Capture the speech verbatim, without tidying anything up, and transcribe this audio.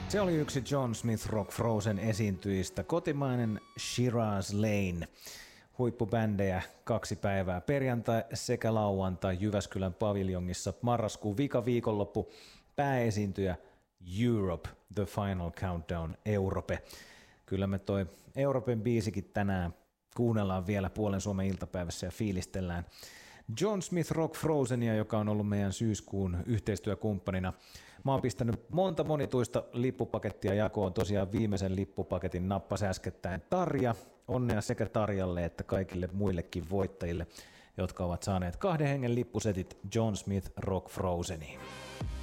Se oli yksi John Smith Rock Frozen esiintyjistä, kotimainen Shiraz Lane. Huippubändejä kaksi päivää, perjantai sekä lauantai Jyväskylän paviljongissa, marraskuun vika viikonloppu, pääesiintyjä Europe, The Final Countdown, Europe. Kyllä me toi Europen biisikin tänään kuunnellaan vielä puolen Suomen iltapäivässä ja fiilistellään John Smith Rock Frozenia, joka on ollut meidän syyskuun yhteistyökumppanina. Mä oon pistänyt monta monituista lippupakettia jakoon. Tosiaan viimeisen lippupaketin nappasi äskettäin Tarja. Onnea sekä Tarjalle että kaikille muillekin voittajille, jotka ovat saaneet kahden hengen lippusetit John Smith Rock Frozeniin.